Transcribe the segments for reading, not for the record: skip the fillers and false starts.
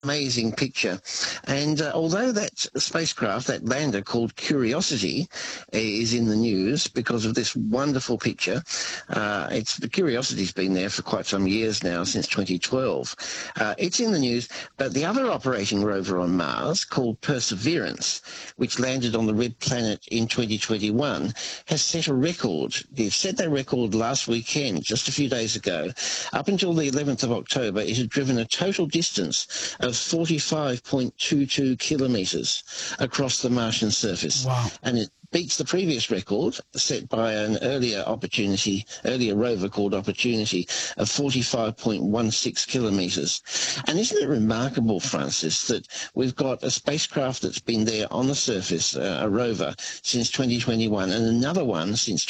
amazing picture. And although that spacecraft, that lander called Curiosity, is in the news because of this wonderful picture, the Curiosity's been there for quite some years now, since 2012. It's in the news, but the other operating rover on Mars, called Perseverance, which landed on the Red Planet in 2021, has set a record. They've set that record last weekend, just a few days ago. Up until the 11th of October, it had driven a total distance of 45.22 kilometres across the Martian surface. Wow. And it beats the previous record set by an earlier rover called Opportunity of 45.16 kilometres. And isn't it remarkable, Francis, that we've got a spacecraft that's been there on the surface, a rover, since 2021, and another one since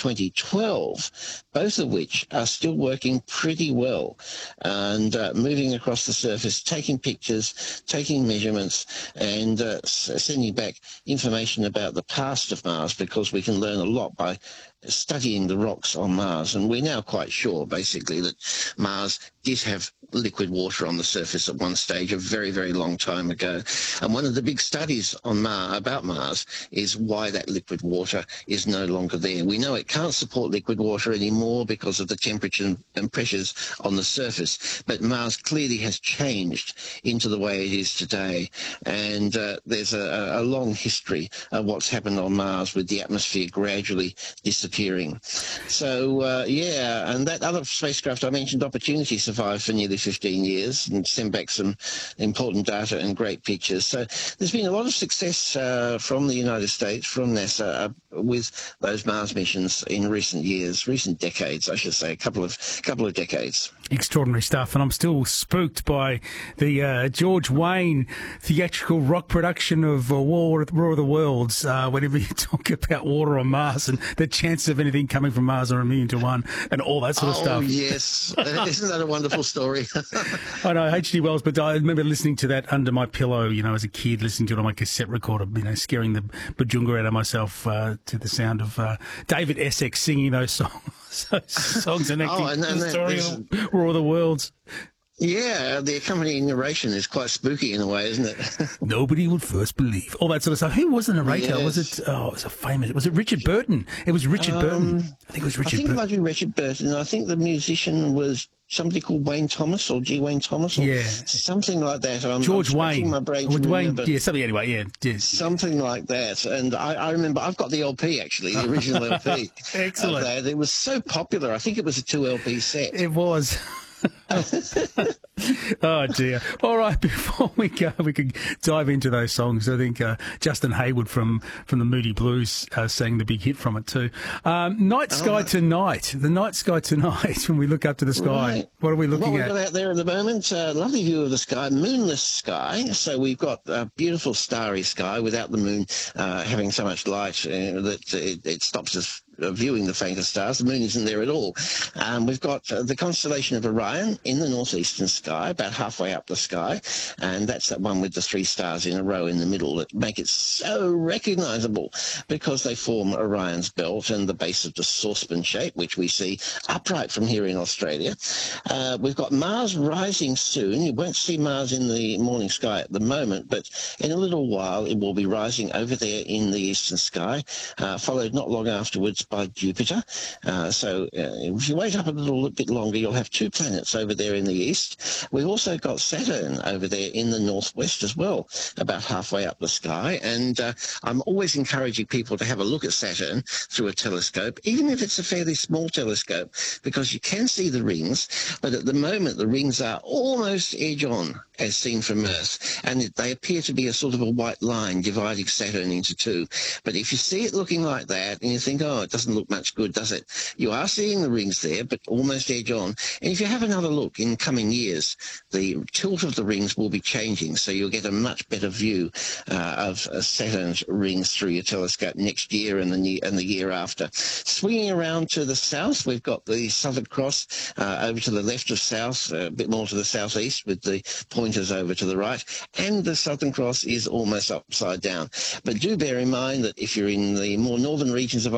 2012, both of which are still working pretty well and moving across the surface, taking pictures, taking measurements, and sending back information about the past of Mars, because we can learn a lot by studying the rocks on Mars. And we're now quite sure, basically, that Mars did have liquid water on the surface at one stage a very, very long time ago. And one of the big studies on about Mars is why that liquid water is no longer there. We know it can't support liquid water anymore because of the temperature and pressures on the surface, but Mars clearly has changed into the way it is today. And there's a long history of what's happened on Mars with the atmosphere gradually disappearing. So, and that other spacecraft I mentioned, Opportunity, survived for nearly 15 years and sent back some important data and great pictures. So there's been a lot of success from the United States, from NASA, with those Mars missions in recent decades, I should say, a couple of decades. Extraordinary stuff, and I'm still spooked by the George Wayne theatrical rock production of War of the Worlds. Whenever you talk about water on Mars and the chances of anything coming from Mars are 1,000,000 to 1, and all that sort of stuff. Oh yes, isn't that a wonderful story? I know, H.G. Wells, but I remember listening to that under my pillow, as a kid, listening to it on my cassette recorder, scaring the bajunga out of myself to the sound of David Essex singing those songs and acting the story of War of the Worlds. Yeah, the accompanying narration is quite spooky in a way, isn't it? Nobody would first believe. All that sort of stuff. Who was the narrator? Yes. Was it Richard Burton? It was Richard Burton. I think it was Richard Burton. I think it might be Richard Burton. I think the musician was somebody called Wayne Thomas or G. Wayne Thomas or something like that. George Wayne. My brain Wayne, something anyway, something like that. And I remember, I've got the LP actually, the original LP. Excellent. It was so popular. I think it was a 2 LP set. It was. Oh dear. All right, before we go, we could dive into those songs. I think Justin Hayward from the Moody Blues sang the big hit from it too. Night Sky Tonight. The night sky tonight, when we look up to the sky, right. What are we looking at? What we've got out there at the moment, lovely view of the sky, moonless sky. So we've got a beautiful starry sky without the moon having so much light that it stops us viewing the fainter stars. The moon isn't there at all. We've got the constellation of Orion in the northeastern sky, about halfway up the sky, and that's that one with the 3 stars in a row in the middle that make it so recognisable because they form Orion's belt and the base of the saucepan shape, which we see upright from here in Australia. We've got Mars rising soon. You won't see Mars in the morning sky at the moment, but in a little while it will be rising over there in the eastern sky, followed not long afterwards by Jupiter. So if you wait up a little bit longer, you'll have 2 planets over there in the east. We've also got Saturn over there in the northwest as well, about halfway up the sky. And I'm always encouraging people to have a look at Saturn through a telescope, even if it's a fairly small telescope, because you can see the rings, but at the moment the rings are almost edge-on as seen from Earth, and they appear to be a sort of a white line dividing Saturn into 2. But if you see it looking like that and you think, oh, it doesn't look much good, does it? You are seeing the rings there, but almost edge-on. And if you have another look in coming years, the tilt of the rings will be changing, so you'll get a much better view of Saturn's rings through your telescope next year and the year after. Swinging around to the south, we've got the Southern Cross over to the left of south, a bit more to the southeast with the pointers over to the right, and the Southern Cross is almost upside down. But do bear in mind that if you're in the more northern regions of Australia,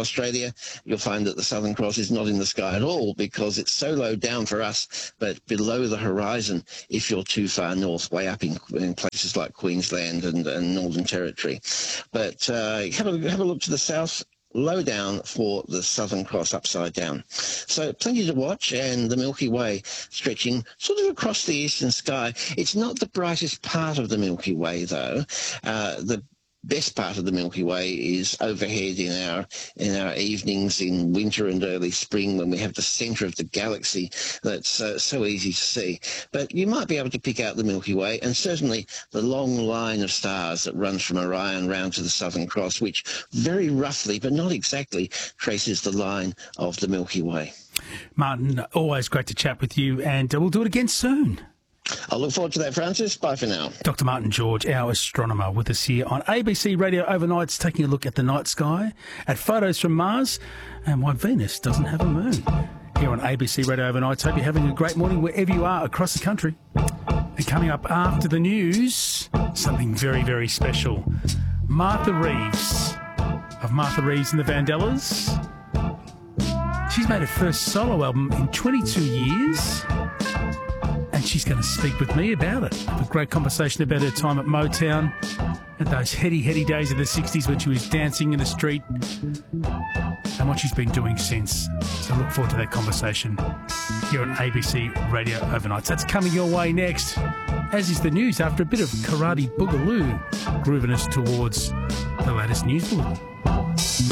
Australia, you'll find that the Southern Cross is not in the sky at all because it's so low down for us, but below the horizon if you're too far north, way up in places like Queensland and Northern Territory. But have a look to the south. Low down for the Southern Cross, upside down. So plenty to watch, and the Milky Way stretching sort of across the eastern sky. It's not the brightest part of the Milky Way, though. The best part of the Milky Way is overhead in our evenings in winter and early spring when we have the centre of the galaxy that's so easy to see. But you might be able to pick out the Milky Way, and certainly the long line of stars that runs from Orion round to the Southern Cross, which very roughly, but not exactly, traces the line of the Milky Way. Martin, always great to chat with you, and we'll do it again soon. I'll look forward to that, Francis. Bye for now. Dr. Martin George, our astronomer, with us here on ABC Radio Overnights, taking a look at the night sky, at photos from Mars, and why Venus doesn't have a moon. Here on ABC Radio Overnights, hope you're having a great morning wherever you are across the country. And coming up after the news, something very, very special. Martha Reeves, of Martha Reeves and the Vandellas. She's made her first solo album in 22 years. And she's going to speak with me about it. A great conversation about her time at Motown, at those heady days of the 60s when she was dancing in the street, and what she's been doing since. So look forward to that conversation here on ABC Radio Overnights. That's coming your way next, as is the news after a bit of Karate Boogaloo, grooving us towards the latest news bulletin.